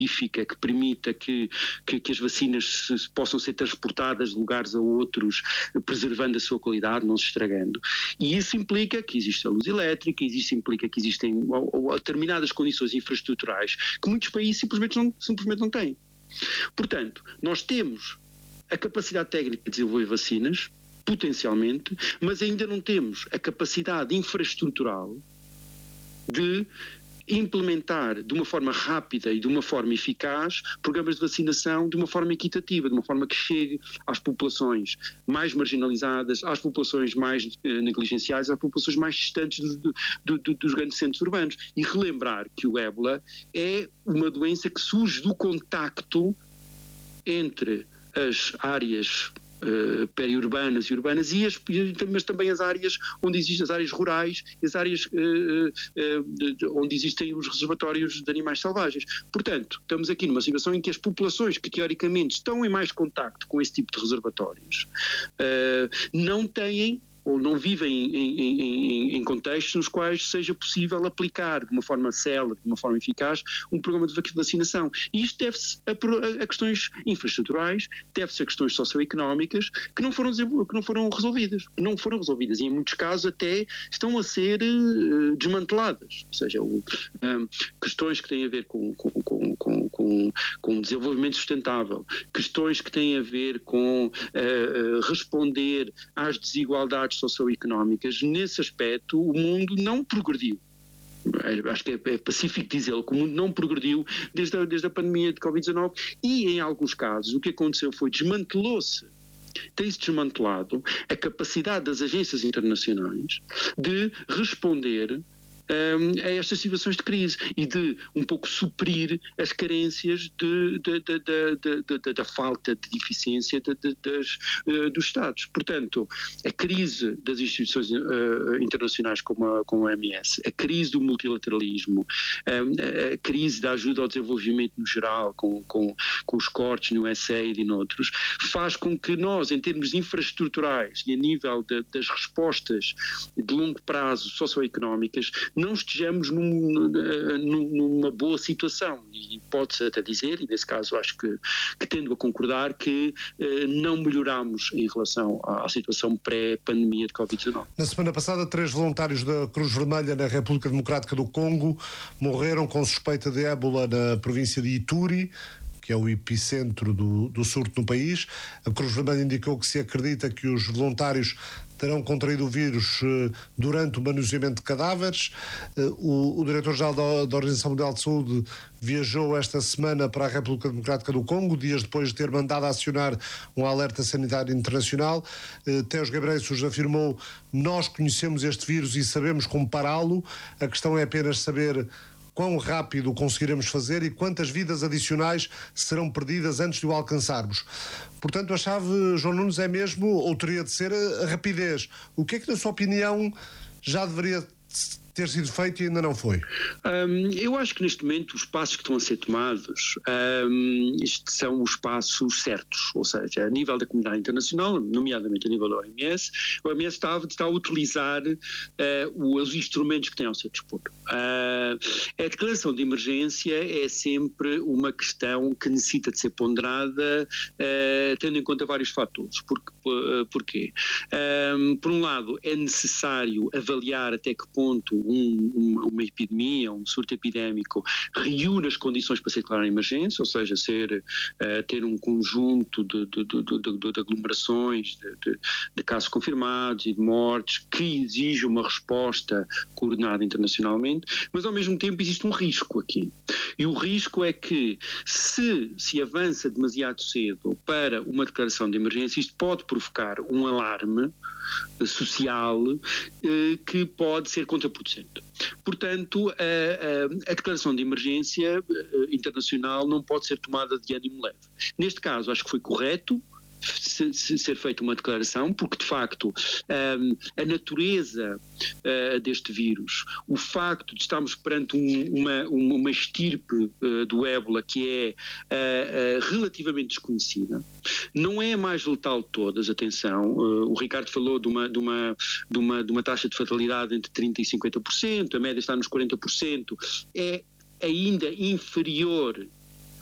específica que permita que as vacinas possam ser transportadas de lugares a outros, preservando a sua qualidade, não se estragando. E isso implica que existe a luz elétrica, isso implica que existem determinadas condições infraestruturais que muitos países simplesmente não têm. Portanto, nós temos a capacidade técnica de desenvolver vacinas, potencialmente, mas ainda não temos a capacidade infraestrutural de implementar de uma forma rápida e de uma forma eficaz programas de vacinação de uma forma equitativa, de uma forma que chegue às populações mais marginalizadas, às populações mais negligenciais, às populações mais distantes dos grandes centros urbanos. E relembrar que o ébola é uma doença que surge do contacto entre as áreas periurbanas e urbanas, mas também as áreas onde existem as áreas rurais, as áreas onde existem os reservatórios de animais selvagens. Portanto, estamos aqui numa situação em que as populações que teoricamente estão em mais contacto com esse tipo de reservatórios não têm ou não vivem em contextos nos quais seja possível aplicar de uma forma célere, de uma forma eficaz, um programa de vacinação. E isto deve-se a questões infraestruturais, deve-se a questões socioeconómicas que não foram resolvidas. Não foram resolvidas e em muitos casos até estão a ser desmanteladas. Ou seja, questões que têm a ver com desenvolvimento sustentável, questões que têm a ver com responder às desigualdades socioeconómicas. Nesse aspecto, o mundo não progrediu. Acho que é pacífico dizê-lo, que o mundo não progrediu desde a pandemia de Covid-19 e, em alguns casos, o que aconteceu foi tem-se desmantelado a capacidade das agências internacionais de responder a estas situações de crise e de um pouco suprir as carências da falta de eficiência dos Estados. Portanto, a crise das instituições internacionais como a OMS, a crise do multilateralismo, a crise da ajuda ao desenvolvimento no geral, com os cortes no USAID e noutros, faz com que nós, em termos infraestruturais e a nível das respostas de longo prazo socioeconómicas, não estejamos numa boa situação. E pode-se até dizer, e nesse caso acho que tendo a concordar, que não melhoramos em relação à situação pré-pandemia de Covid-19. Na semana passada, 3 voluntários da Cruz Vermelha na República Democrática do Congo morreram com suspeita de ébola na província de Ituri, que é o epicentro do surto no país. A Cruz Vermelha indicou que se acredita que os voluntários terão contraído o vírus durante o manuseamento de cadáveres. O diretor-geral da Organização Mundial de Saúde viajou esta semana para a República Democrática do Congo, dias depois de ter mandado acionar um alerta sanitário internacional. Teos Ghebreyesus afirmou: nós conhecemos este vírus e sabemos como pará-lo, a questão é apenas saber quão rápido o conseguiremos fazer e quantas vidas adicionais serão perdidas antes de o alcançarmos. Portanto, a chave, João Nunes, é mesmo, ou teria de ser, a rapidez. O que é que, na sua opinião, já deveria ter sido feito e ainda não foi? Eu acho que neste momento os passos que estão a ser tomados são os passos certos, ou seja, a nível da comunidade internacional, nomeadamente a nível da OMS, a OMS está a utilizar os instrumentos que tem ao seu dispor. A declaração de emergência é sempre uma questão que necessita de ser ponderada tendo em conta vários fatores. Porquê? Por um lado, é necessário avaliar até que ponto uma epidemia, um surto epidémico reúne as condições para ser declarada emergência, ou seja, ter um conjunto de aglomerações, de casos confirmados e de mortes que exige uma resposta coordenada internacionalmente, mas ao mesmo tempo existe um risco aqui. E o risco é que se avança demasiado cedo para uma declaração de emergência, isto pode provocar um alarme social que pode ser contraproducente. Portanto, a declaração de emergência internacional não pode ser tomada de ânimo leve. Neste caso, acho que foi correto ser feita uma declaração, porque de facto a natureza deste vírus, o facto de estarmos perante uma estirpe do ébola que é relativamente desconhecida, não é a mais letal de todas, atenção, o Ricardo falou de uma taxa de fatalidade entre 30% e 50%, a média está nos 40%, é ainda inferior